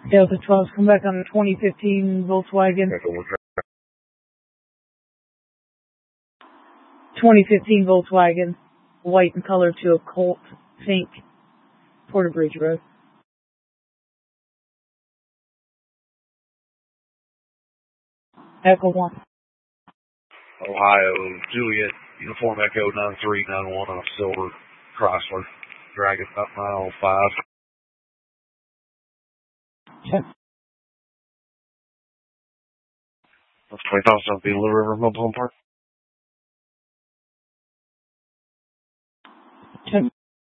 Delta 12, come back on the 2015 Volkswagen. 2015 Volkswagen, white in color to a Colt pink, Porter Bridge Road. Echo 1. Ohio, Juliet, Uniform Echo 9391 on a silver Chrysler Dragon, about 905. Check. That's 20,000 Beetle River Mobile Home Park.